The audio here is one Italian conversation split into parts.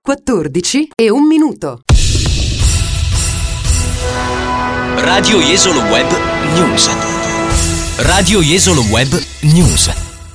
14:01. Radio Jesolo Web News. Radio Jesolo Web News.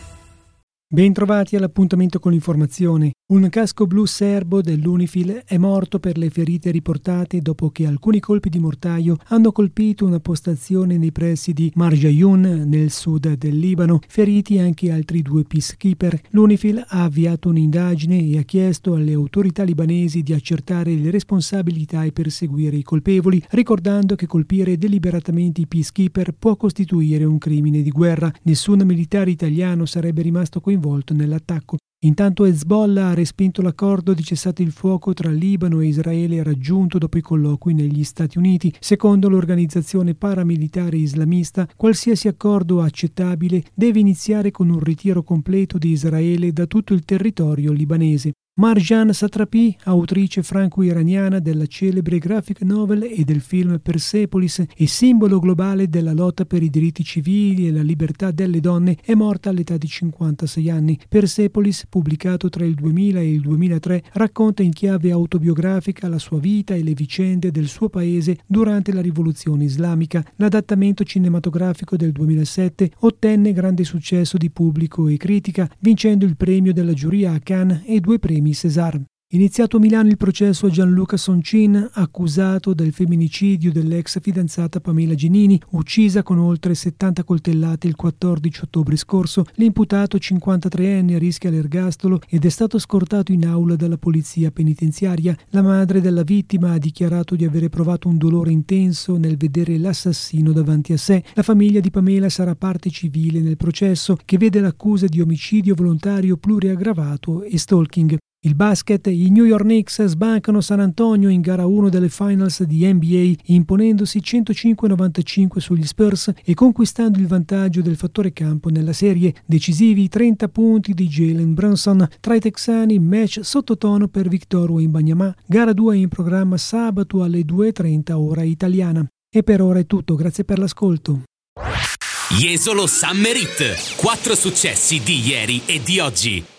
Bentrovati all'appuntamento con l'informazione. Un casco blu serbo dell'Unifil è morto per le ferite riportate dopo che alcuni colpi di mortaio hanno colpito una postazione nei pressi di Marjayoun, nel sud del Libano, feriti anche altri 2 peacekeeper. L'Unifil ha avviato un'indagine e ha chiesto alle autorità libanesi di accertare le responsabilità e perseguire i colpevoli, ricordando che colpire deliberatamente i peacekeeper può costituire un crimine di guerra. Nessun militare italiano sarebbe rimasto coinvolto nell'attacco. Intanto Hezbollah ha respinto l'accordo di cessate il fuoco tra Libano e Israele raggiunto dopo i colloqui negli Stati Uniti. Secondo l'organizzazione paramilitare islamista, qualsiasi accordo accettabile deve iniziare con un ritiro completo di Israele da tutto il territorio libanese. Marjan Satrapi, autrice franco-iraniana della celebre graphic novel e del film Persepolis e simbolo globale della lotta per i diritti civili e la libertà delle donne, è morta all'età di 56 anni. Persepolis, pubblicato tra il 2000 e il 2003, racconta in chiave autobiografica la sua vita e le vicende del suo paese durante la rivoluzione islamica. L'adattamento cinematografico del 2007 ottenne grande successo di pubblico e critica, vincendo il premio della giuria a Cannes e 2 premi César. Iniziato a Milano il processo a Gianluca Soncin, accusato del femminicidio dell'ex fidanzata Pamela Genini, uccisa con oltre 70 coltellate il 14 ottobre scorso. L'imputato 53enne rischia l'ergastolo ed è stato scortato in aula dalla polizia penitenziaria. La madre della vittima ha dichiarato di avere provato un dolore intenso nel vedere l'assassino davanti a sé. La famiglia di Pamela sarà parte civile nel processo, che vede l'accusa di omicidio volontario pluriaggravato e stalking. Il basket, i New York Knicks sbancano San Antonio in gara 1 delle finals di NBA, imponendosi 105-95 sugli Spurs e conquistando il vantaggio del fattore campo nella serie. Decisivi 30 punti di Jalen Brunson. Tra i texani, match sottotono per Victor Wembanyama. Gara 2 in programma sabato alle 2:30 ora italiana. E per ora è tutto, grazie per l'ascolto. Jesolo Summer Hit. 4 successi di ieri e di oggi.